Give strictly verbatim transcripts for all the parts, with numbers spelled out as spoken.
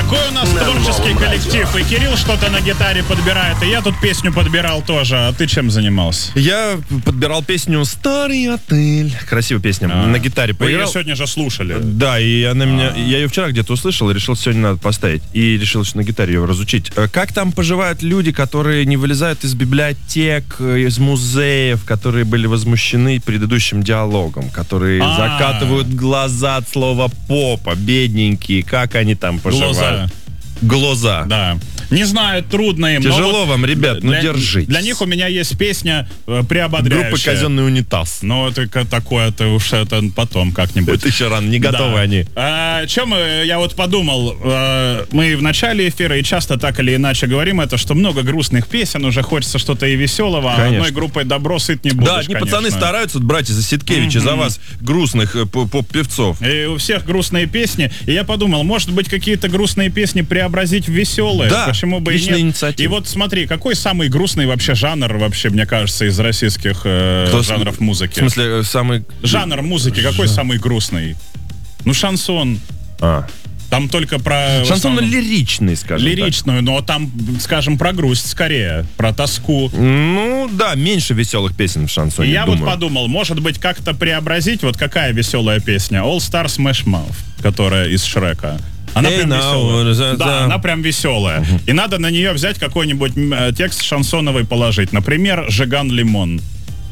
Такой у нас творческий коллектив. И Кирилл что-то на гитаре подбирает, и я тут песню подбирал тоже. А ты чем занимался? Я подбирал песню «Старый отель». Красивая песня. А. На гитаре Вы поиграл. ее сегодня же слушали. Да, и она меня... Я ее вчера где-то услышал и решил, сегодня надо поставить. И решил, что на гитаре ее разучить. Как там поживают люди, которые не вылезают из библиотек, из музеев, которые были возмущены предыдущим диалогом, которые А-а-а. закатывают глаза от слова «попа», бедненькие, как они там поживают? Глаза. Да. Не знаю, трудно им. Тяжело вам, ребят, ну для, держитесь. Для них у меня есть песня э, приободряющая. Группа «Казенный унитаз». Ну, это такое, это уж это потом как-нибудь. Это еще рано, не готовы да. они. А, чем я вот подумал, э, мы в начале эфира и часто так или иначе говорим это, что много грустных песен, уже хочется что-то и веселого, конечно. А одной группой добро сыт не будешь, Да, одни конечно. пацаны стараются, братья Засидкевича, mm-hmm. за вас, грустных поп-певцов. И у всех грустные песни. И я подумал, может быть, какие-то грустные песни преобразить в веселые? Да, почему бы и нет? Инициатива. И вот смотри, какой самый грустный вообще жанр, вообще, мне кажется, из российских э, жанров с... музыки? В смысле, самый... Жанр музыки, какой Жан... самый грустный? Ну, шансон. А. Там только про... Шансон основном... лиричный, скажем Лиричную, так. но там, скажем, про грусть скорее, про тоску. Ну, да, меньше веселых песен в шансоне, И я думаю. вот подумал, может быть, как-то преобразить, вот какая веселая песня? All Star Smash Mouth, которая из Шрека. Она hey, прям no, веселая. the, да, the... она прям веселая. Uh-huh. И надо на нее взять какой-нибудь э, текст шансоновый положить. Например, «Жиган Лимон».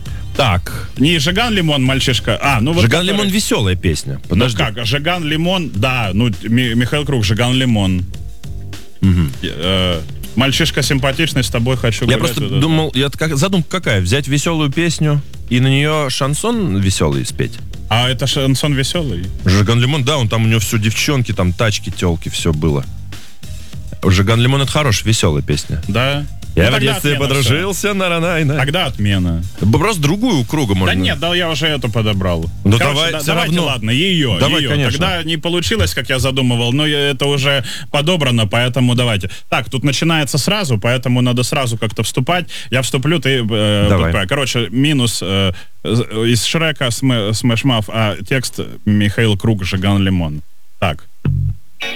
Так. Не «Жиган Лимон», мальчишка. А, ну вот «Жиган который... Лимон» веселая песня. Подожди. Ну как, «Жиган Лимон», да, ну Ми- Михаил Круг, «Жиган Лимон». Uh-huh. Э, мальчишка симпатичный, с тобой хочу я гулять. просто вот думал, я как, задумка какая? Взять веселую песню и на нее шансон веселый спеть? А это шансон веселый? «Жиган Лимон», да, он там у него все девчонки, там тачки, телки, все было. «Жиган Лимон» — это хорошая, веселая песня. Да. Я ну, в детстве подружился на ранайна. Тогда отмена. Просто другую Круга можно. Да нет, да я уже эту подобрал. Ну Короче, давай, да, все давайте, равно. ладно, ее, давай, ее. Конечно. Тогда не получилось, как я задумывал, но это уже подобрано, поэтому давайте. Так, тут начинается сразу, поэтому надо сразу как-то вступать. Я вступлю, ты... Э, давай. Короче, минус э, из Шрека Smash Mouth, а текст Михаил Круг, «Жиган Лимон». Так.